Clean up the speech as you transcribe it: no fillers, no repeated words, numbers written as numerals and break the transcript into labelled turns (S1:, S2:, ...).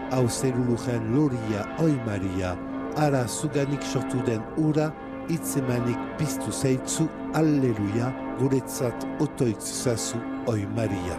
S1: hau zerulujen loria oi Maria, ara zuganik sortu den ura, itzemanik piztu zeitzu, alleluia, guretzat otoitz zazu oi Maria.